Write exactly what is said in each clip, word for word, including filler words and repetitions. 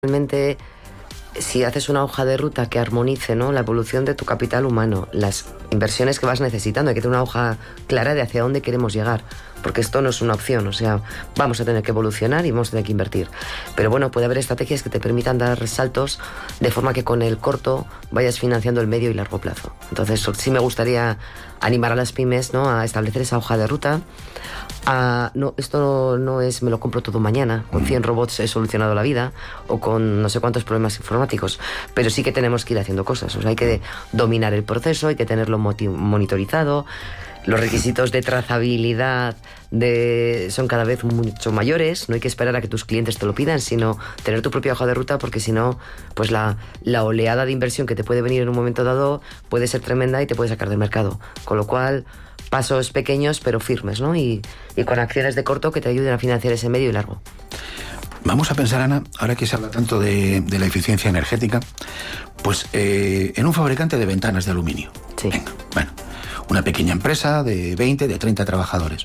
Realmente, si haces una hoja de ruta que armonice, ¿no?, la evolución de tu capital humano, las inversiones que vas necesitando, hay que tener una hoja clara de hacia dónde queremos llegar, porque esto no es una opción, o sea, vamos a tener que evolucionar y vamos a tener que invertir. Pero bueno, puede haber estrategias que te permitan dar saltos de forma que con el corto vayas financiando el medio y largo plazo. Entonces, sí me gustaría animar a las pymes, ¿no?, a establecer esa hoja de ruta. A, no, esto no, no es me lo compro todo mañana, con cien robots he solucionado la vida, o con no sé cuántos problemas informáticos, pero sí que tenemos que ir haciendo cosas. O sea, hay que dominar el proceso, hay que tenerlo monitorizado. Los requisitos de trazabilidad de, son cada vez mucho mayores. No hay que esperar a que tus clientes te lo pidan, sino tener tu propia hoja de ruta, porque si no, pues la, la oleada de inversión que te puede venir en un momento dado puede ser tremenda y te puede sacar del mercado. Con lo cual, pasos pequeños pero firmes, ¿no? Y, y con acciones de corto que te ayuden a financiar ese medio y largo. Vamos a pensar, Ana, ahora que se habla tanto de, de la eficiencia energética, pues eh, en un fabricante de ventanas de aluminio. Sí. Venga, bueno, una pequeña empresa de veinte, de treinta trabajadores.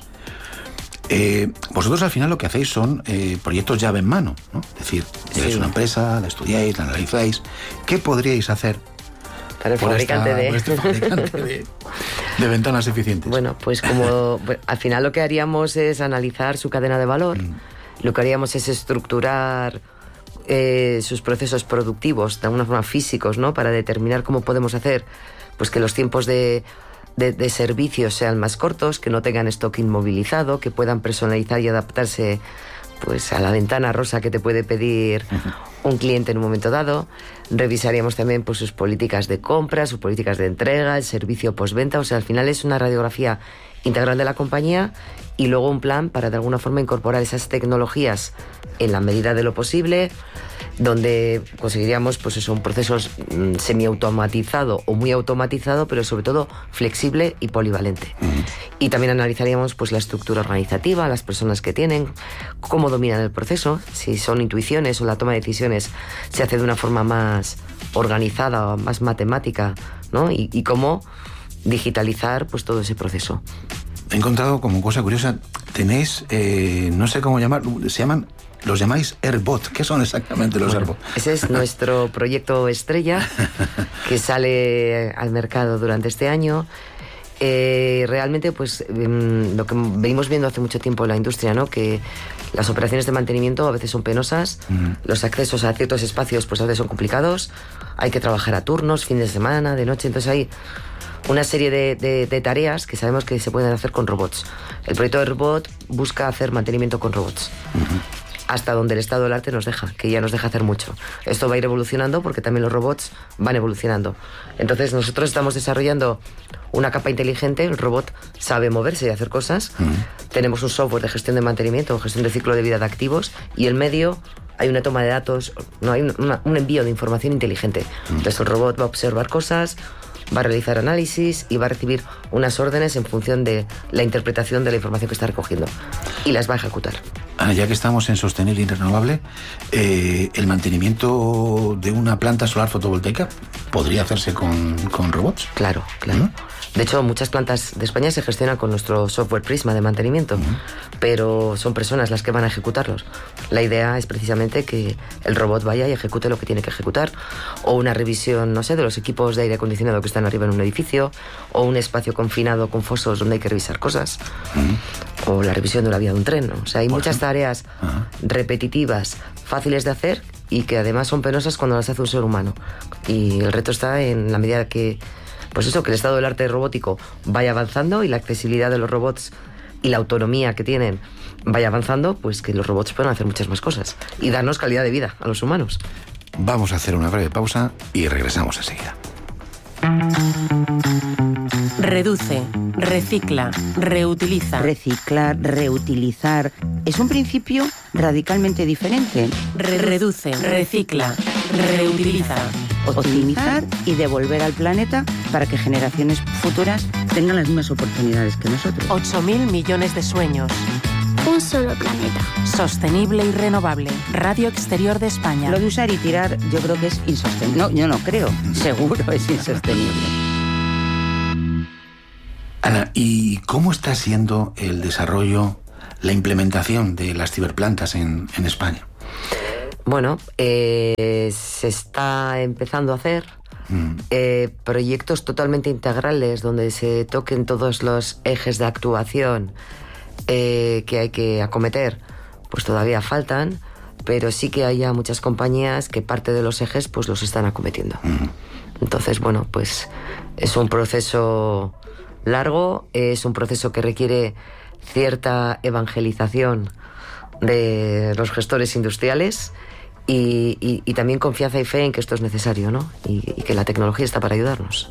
Eh, vosotros al final lo que hacéis son eh, proyectos llave en mano, ¿no? Es decir, llegáis a una empresa, la estudiáis, la analizáis. ¿Qué podríais hacer para el fabricante, esta, de... por este fabricante de, de ventanas eficientes? Bueno, pues como pues, al final lo que haríamos es analizar su cadena de valor. Mm. Lo que haríamos es estructurar eh, sus procesos productivos de alguna forma físicos, ¿no?, para determinar cómo podemos hacer pues que los tiempos de, de, de servicios sean más cortos, que no tengan stock inmovilizado, que puedan personalizar y adaptarse pues a la ventana rosa que te puede pedir un cliente en un momento dado. Revisaríamos también pues sus políticas de compra, sus políticas de entrega, el servicio postventa. O sea, al final es una radiografía integral de la compañía y luego un plan para de alguna forma incorporar esas tecnologías en la medida de lo posible, donde conseguiríamos pues eso, un proceso semiautomatizado o muy automatizado, pero sobre todo flexible y polivalente. Uh-huh. Y también analizaríamos pues la estructura organizativa, las personas que tienen, cómo dominan el proceso, si son intuiciones o la toma de decisiones se hace de una forma más organizada o más matemática, ¿no? Y, y cómo digitalizar pues todo ese proceso. He encontrado como cosa curiosa, tenéis, eh, no sé cómo llamar, se llaman, los llamáis AirBot. ¿Qué son exactamente los bueno, AirBot? Ese es nuestro proyecto estrella que sale al mercado durante este año. Eh, realmente, pues lo que venimos viendo hace mucho tiempo en la industria, ¿no?, que las operaciones de mantenimiento a veces son penosas, uh-huh. los accesos a ciertos espacios pues a veces son complicados, hay que trabajar a turnos, fin de semana, de noche, entonces hay una serie de, de, de tareas que sabemos que se pueden hacer con robots. El proyecto AirBot busca hacer mantenimiento con robots. Uh-huh. Hasta donde el estado del arte nos deja, que ya nos deja hacer mucho. Esto va a ir evolucionando porque también los robots van evolucionando. Entonces nosotros estamos desarrollando una capa inteligente, el robot sabe moverse y hacer cosas. Uh-huh. Tenemos un software de gestión de mantenimiento, gestión de ciclo de vida de activos, y el medio hay una toma de datos, no hay una, un envío de información inteligente. Uh-huh. Entonces el robot va a observar cosas, va a realizar análisis y va a recibir unas órdenes en función de la interpretación de la información que está recogiendo y las va a ejecutar. Ana, ya que estamos en sostenible y renovable, eh, ¿el mantenimiento de una planta solar fotovoltaica podría hacerse con, con robots? Claro, claro. ¿Mm? De hecho, muchas plantas de España se gestionan con nuestro software Prisma de mantenimiento, uh-huh. pero son personas las que van a ejecutarlos. La idea es precisamente que el robot vaya y ejecute lo que tiene que ejecutar, o una revisión, no sé, de los equipos de aire acondicionado que están arriba en un edificio, o un espacio confinado con fosos donde hay que revisar cosas, uh-huh. o la revisión de la vía de un tren, ¿no? O sea, hay muchas ejemplo? tareas uh-huh. repetitivas, fáciles de hacer y que además son penosas cuando las hace un ser humano. Y el reto está en la medida que pues eso, que el estado del arte robótico vaya avanzando y la accesibilidad de los robots y la autonomía que tienen vaya avanzando, pues que los robots puedan hacer muchas más cosas y darnos calidad de vida a los humanos. Vamos a hacer una breve pausa y regresamos enseguida. Reduce, recicla, reutiliza. Reciclar, reutilizar, es un principio radicalmente diferente. Re- reduce, recicla, reutiliza. Optimizar y devolver al planeta para que generaciones futuras tengan las mismas oportunidades que nosotros. ocho mil millones de sueños. Un solo planeta. Sostenible y renovable. Radio Exterior de España. Lo de usar y tirar yo creo que es insostenible. No, yo no creo. Seguro es insostenible. Ana, ¿y cómo está siendo el desarrollo, la implementación de las ciberplantas en, en España? Bueno, eh, se está empezando a hacer mm. eh, proyectos totalmente integrales donde se toquen todos los ejes de actuación eh, que hay que acometer. Pues todavía faltan, pero sí que hay ya muchas compañías que parte de los ejes pues los están acometiendo. Mm. Entonces, bueno, pues es un proceso largo, es un proceso que requiere cierta evangelización de los gestores industriales y, y, y también confianza y fe en que esto es necesario, ¿no? Y, y que la tecnología está para ayudarnos.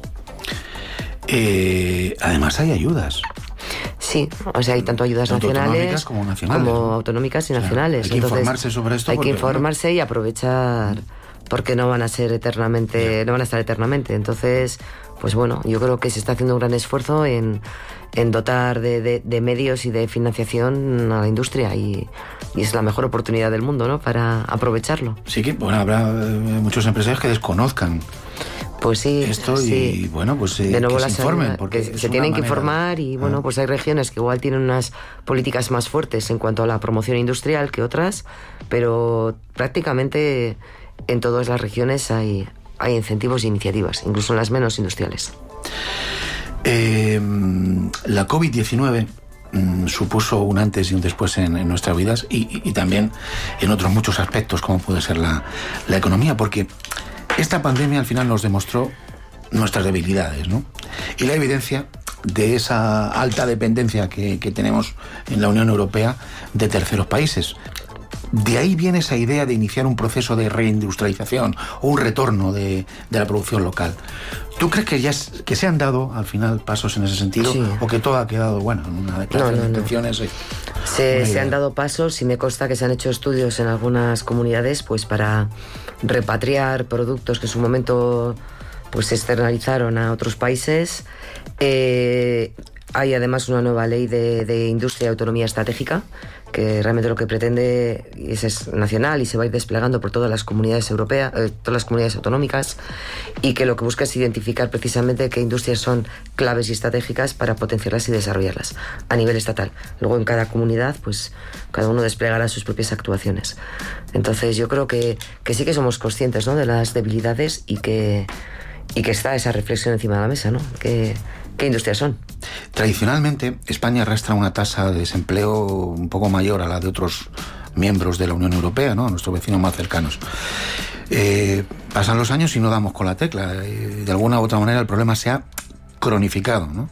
Eh, además hay ayudas. Sí, o sea, hay tanto ayudas tanto nacionales como, nacionales, como ¿no? autonómicas y nacionales. Hay que Entonces, informarse sobre esto. Hay porque, que informarse bueno. y aprovechar, porque no van a ser eternamente, no van a estar eternamente. Entonces, pues bueno, yo creo que se está haciendo un gran esfuerzo en, en dotar de, de, de medios y de financiación a la industria y, y es la mejor oportunidad del mundo, ¿no? Para aprovecharlo. Sí que, bueno, habrá muchos empresarios que desconozcan pues sí, esto sí. y bueno, pues eh, de nuevo que se informen ayuda, porque que se tienen que informar y bueno, ah. pues hay regiones que igual tienen unas políticas más fuertes en cuanto a la promoción industrial que otras, pero prácticamente en todas las regiones hay, hay incentivos e iniciativas, incluso en las menos industriales. Eh, la covid diecinueve mm, supuso un antes y un después en, en nuestras vidas y, y, y también en otros muchos aspectos como puede ser la, la economía, porque esta pandemia al final nos demostró nuestras debilidades, ¿no? Y la evidencia de esa alta dependencia que, que tenemos en la Unión Europea de terceros países. De ahí viene esa idea de iniciar un proceso de reindustrialización o un retorno de, de la producción local. ¿Tú crees que ya es, que se han dado al final pasos en ese sentido sí. o que todo ha quedado bueno en una declaración no, no, de intenciones? No. Se, se han dado pasos y me consta que se han hecho estudios en algunas comunidades pues para repatriar productos que en su momento pues se externalizaron a otros países. Eh, hay además una nueva ley de, de industria y autonomía estratégica que realmente lo que pretende es, es nacional y se va a ir desplegando por todas las comunidades europeas, eh, todas las comunidades autonómicas, y que lo que busca es identificar precisamente qué industrias son claves y estratégicas para potenciarlas y desarrollarlas a nivel estatal. Luego en cada comunidad, pues cada uno desplegará sus propias actuaciones. Entonces yo creo que, que sí que somos conscientes, ¿no?, de las debilidades y que, y que está esa reflexión encima de la mesa, ¿no? Que, ¿Qué industrias son? Tradicionalmente, España arrastra una tasa de desempleo un poco mayor a la de otros miembros de la Unión Europea, ¿no?, nuestros vecinos más cercanos. Eh, pasan los años y no damos con la tecla. Eh, de alguna u otra manera el problema se ha cronificado, ¿no?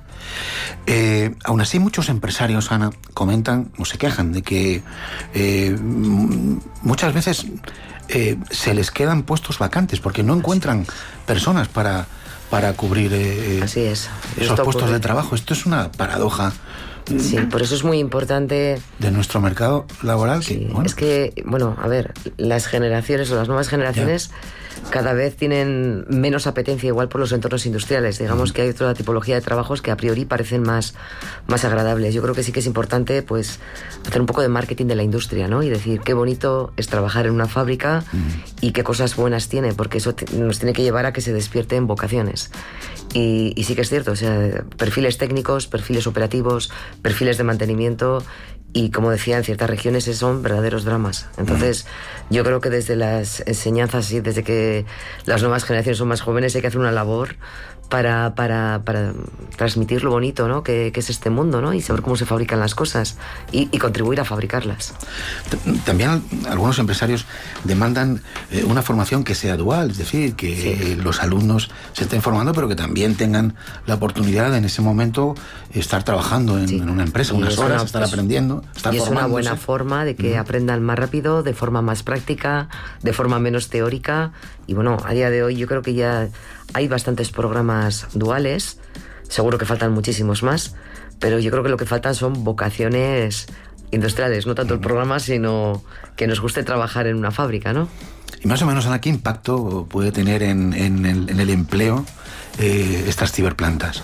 Eh, aún así, muchos empresarios, Ana, comentan o se quejan de que eh, muchas veces eh, se les quedan puestos vacantes porque no encuentran personas para... para cubrir eh, Así es. esos Esto puestos ocurre. de trabajo. Esto es una paradoja. Sí, por eso es muy importante... De nuestro mercado laboral. Sí, que, bueno. Es que, bueno, a ver, las generaciones o las nuevas generaciones ya. cada vez tienen menos apetencia igual por los entornos industriales. Digamos uh-huh. que hay otra tipología de trabajos que a priori parecen más, más agradables. Yo creo que sí que es importante, pues, hacer un poco de marketing de la industria, ¿no? Y decir qué bonito es trabajar en una fábrica uh-huh. y qué cosas buenas tiene, porque eso t- nos tiene que llevar a que se despierten vocaciones. Y, y sí que es cierto, o sea, perfiles técnicos, perfiles operativos, perfiles de mantenimiento, y como decía, en ciertas regiones son verdaderos dramas. Entonces, yo creo que desde las enseñanzas y desde que las nuevas generaciones son más jóvenes hay que hacer una labor para, para, para transmitir lo bonito, ¿no?, que, que es este mundo, ¿no?, y saber cómo se fabrican las cosas y, y contribuir a fabricarlas. También algunos empresarios demandan eh, una formación que sea dual, es decir, que sí. los alumnos se estén formando, pero que también tengan la oportunidad de en ese momento estar trabajando en, sí. en una empresa, y unas horas, una, estar pues, aprendiendo, estar y formándose. Es una buena forma de que uh-huh. aprendan más rápido, de forma más práctica, de forma menos teórica. Y bueno, a día de hoy yo creo que ya hay bastantes programas duales, seguro que faltan muchísimos más, pero yo creo que lo que faltan son vocaciones industriales, no tanto el programa, sino que nos guste trabajar en una fábrica, ¿no? Y más o menos, Ana, ¿qué impacto puede tener en, en, el, en el empleo eh, estas ciberplantas?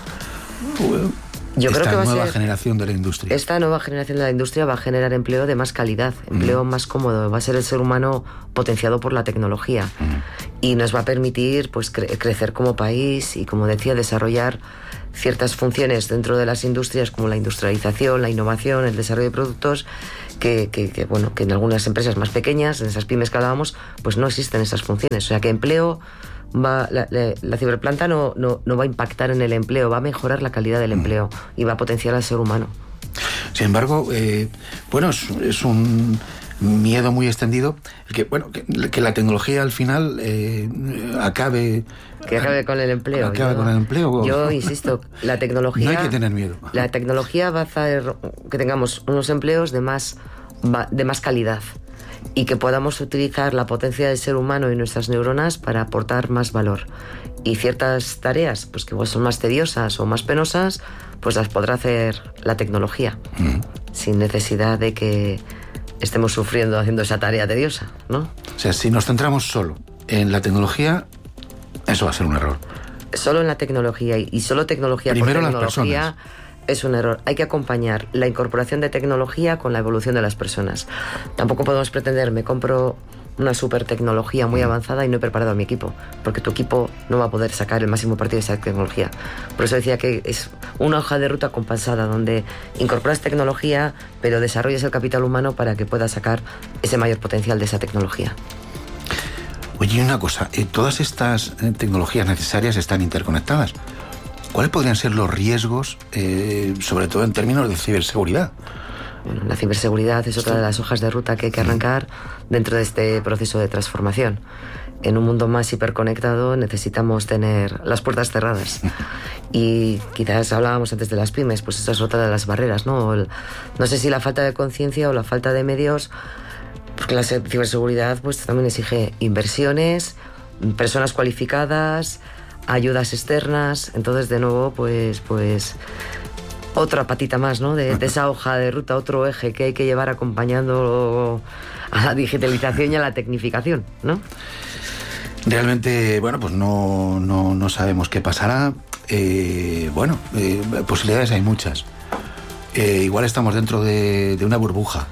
Yo esta creo que va nueva a ser, generación de la industria. Esta nueva generación de la industria va a generar empleo de más calidad, empleo mm. más cómodo, va a ser el ser humano potenciado por la tecnología. Mm. y nos va a permitir pues cre- crecer como país y, como decía, desarrollar ciertas funciones dentro de las industrias, como la industrialización, la innovación, el desarrollo de productos, que, que, que, bueno, que en algunas empresas más pequeñas, en esas pymes que hablábamos, pues no existen esas funciones. O sea que empleo, va, la, la, la ciberplanta no, no, no va a impactar en el empleo, va a mejorar la calidad del empleo y va a potenciar al ser humano. Sin embargo, eh, bueno, es, es un miedo muy extendido el que, bueno, que, que la tecnología al final eh, acabe... Que acabe con el empleo. Acabe yo, con el empleo. Yo insisto, la tecnología... No hay que tener miedo. La tecnología va a hacer que tengamos unos empleos de más, de más calidad y que podamos utilizar la potencia del ser humano y nuestras neuronas para aportar más valor. Y ciertas tareas, pues que igual son más tediosas o más penosas, pues las podrá hacer la tecnología, mm. sin necesidad de que estemos sufriendo haciendo esa tarea tediosa, ¿no? O sea, si nos centramos solo en la tecnología, eso va a ser un error. Solo en la tecnología y solo tecnología Primero por tecnología las personas. Es un error. Hay que acompañar la incorporación de tecnología con la evolución de las personas. Tampoco podemos pretender, me compro una super tecnología muy avanzada y no he preparado a mi equipo, porque tu equipo no va a poder sacar el máximo partido de esa tecnología. Por eso decía que es una hoja de ruta compensada, donde incorporas tecnología, pero desarrollas el capital humano para que puedas sacar ese mayor potencial de esa tecnología. Oye, una cosa, eh, todas estas eh, tecnologías necesarias están interconectadas. ¿Cuáles podrían ser los riesgos, eh, sobre todo en términos de ciberseguridad? Bueno, la ciberseguridad es otra de las hojas de ruta que hay que arrancar dentro de este proceso de transformación. En un mundo más hiperconectado necesitamos tener las puertas cerradas. Y quizás hablábamos antes de las pymes, pues esa es otra de las barreras, ¿no? El, no sé si la falta de conciencia o la falta de medios, porque la ciberseguridad pues también exige inversiones, personas cualificadas, ayudas externas. Entonces, de nuevo, pues, pues otra patita más, ¿no? De, de esa hoja de ruta, otro eje que hay que llevar acompañando a la digitalización y a la tecnificación, ¿no? Realmente, bueno, pues no, no, no sabemos qué pasará. Eh, bueno, eh, posibilidades hay muchas. Eh, igual estamos dentro de, de una burbuja.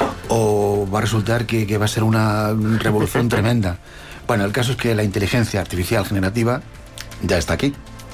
O va a resultar que, que va a ser una revolución tremenda. Bueno, el caso es que la inteligencia artificial generativa ya está aquí.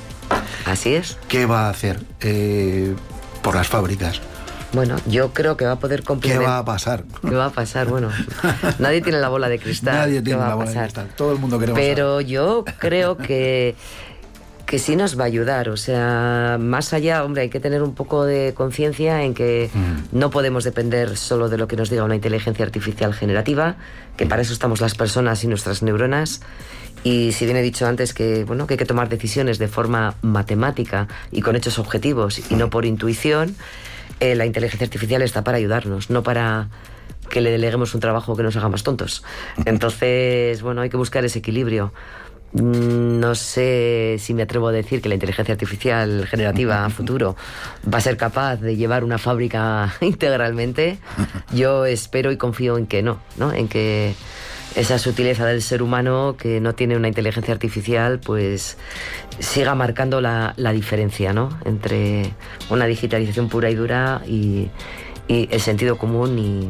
Así es. ¿Qué va a hacer eh, por las fábricas? Bueno, yo creo que va a poder complementar. ¿Qué va a pasar? ¿Qué va a pasar? Bueno, nadie tiene la bola de cristal. Nadie tiene la bola de cristal. Todo el mundo queremos Pero saber. yo creo que, que sí nos va a ayudar. O sea, más allá, hombre, hay que tener un poco de conciencia en que mm. no podemos depender solo de lo que nos diga una inteligencia artificial generativa, que para eso estamos las personas y nuestras neuronas. Y si bien he dicho antes que, bueno, que hay que tomar decisiones de forma matemática y con hechos objetivos y no por intuición, eh, la inteligencia artificial está para ayudarnos, no para que le deleguemos un trabajo que nos haga más tontos. Entonces, bueno, hay que buscar ese equilibrio. No sé si me atrevo a decir que la inteligencia artificial generativa a futuro va a ser capaz de llevar una fábrica integralmente. Yo espero y confío en que no, ¿no? En que esa sutileza del ser humano que no tiene una inteligencia artificial pues siga marcando la, la diferencia, ¿no? Entre una digitalización pura y dura y, y el sentido común y,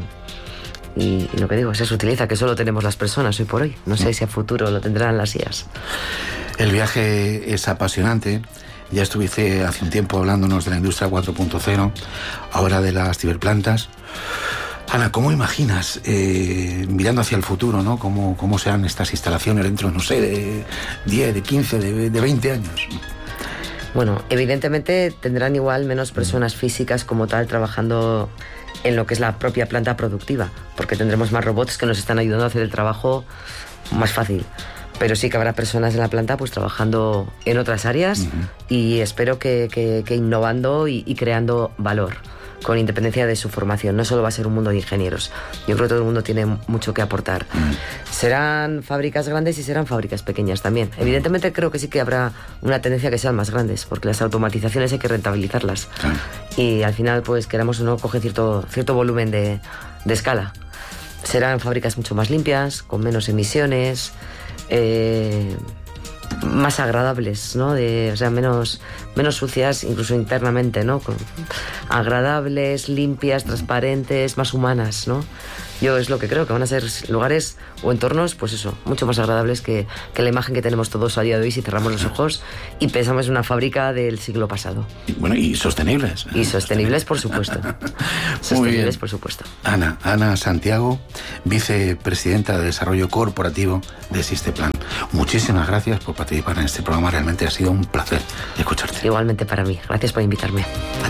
y, y lo que digo, esa sutileza que solo tenemos las personas hoy por hoy. No sé si a futuro lo tendrán las I As. El viaje es apasionante. Ya estuviste hace un tiempo hablándonos de la industria cuatro punto cero, ahora de las ciberplantas. Ana, ¿cómo imaginas, eh, mirando hacia el futuro, ¿no? ¿Cómo, cómo serán estas instalaciones dentro, no sé, de diez, de quince, de, de veinte años? Bueno, evidentemente tendrán igual menos personas físicas como tal trabajando en lo que es la propia planta productiva, porque tendremos más robots que nos están ayudando a hacer el trabajo más fácil. Pero sí que habrá personas en la planta pues trabajando en otras áreas uh-huh. y espero que, que, que innovando y, y creando valor, con independencia de su formación. No solo va a ser un mundo de ingenieros. Yo creo que todo el mundo tiene mucho que aportar. Mm. Serán fábricas grandes y serán fábricas pequeñas también. Evidentemente creo que sí que habrá una tendencia a que sean más grandes, porque las automatizaciones hay que rentabilizarlas. Mm. Y al final, pues queramos o no, coge cierto, cierto volumen de, de escala. Serán fábricas mucho más limpias, con menos emisiones, eh, más agradables, ¿no? De, o sea, menos, menos sucias, incluso internamente, ¿no? Con, agradables, limpias, transparentes, más humanas, ¿no? Yo es lo que creo, que van a ser lugares o entornos, pues eso, mucho más agradables que, que la imagen que tenemos todos a día de hoy si cerramos los ojos y pensamos en una fábrica del siglo pasado. Bueno, y sostenibles. Y sostenibles, por supuesto. Sostenibles, por supuesto. Ana, Ana Santiago, vicepresidenta de Desarrollo Corporativo de Sisteplan. Muchísimas gracias por participar en este programa, realmente ha sido un placer escucharte. Igualmente para mí, gracias por invitarme.